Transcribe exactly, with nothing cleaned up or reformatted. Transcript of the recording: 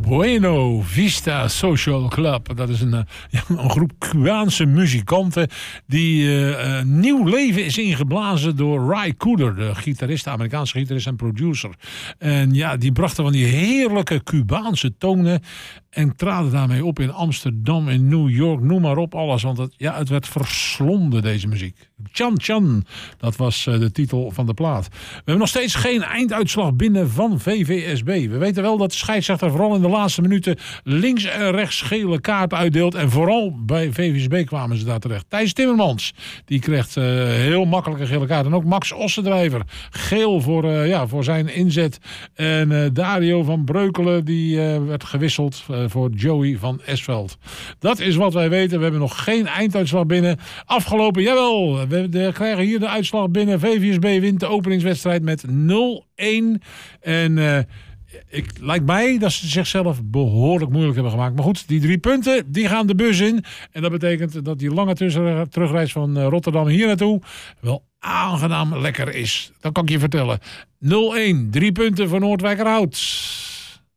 Bueno Vista Social Club. Dat is een, uh, een groep Cubaanse muzikanten die uh, nieuw leven is ingeblazen door Ry Cooder, de gitarist, de Amerikaanse gitarist en producer. En ja, die brachten van die heerlijke Cubaanse tonen en traden daarmee op in Amsterdam, in New York, noem maar op, alles. Want het, ja, het werd verslonden, deze muziek. Chan Chan, dat was uh, de titel van de plaat. We hebben nog steeds geen einduitslag binnen van V V S B. We weten wel dat de scheidsrechter vooral in de laatste minuten links en rechts gele kaart uitdeelt. En vooral bij V V S B kwamen ze daar terecht. Thijs Timmermans, die kreeg uh, heel makkelijke gele kaart. En ook Max Ossendrijver, geel voor, uh, ja, voor zijn inzet. En uh, Dario van Breukelen, die uh, werd gewisseld uh, voor Joey van Esveld. Dat is wat wij weten. We hebben nog geen einduitslag binnen. Afgelopen, jawel, we krijgen hier de uitslag binnen. V V S B wint de openingswedstrijd met nul-een. En uh, ik, lijkt mij dat ze zichzelf behoorlijk moeilijk hebben gemaakt. Maar goed, die drie punten, die gaan de bus in. En dat betekent dat die lange tussen, terugreis van Rotterdam hier naartoe wel aangenaam lekker is. Dat kan ik je vertellen. nul-een, drie punten voor Noordwijkerhout.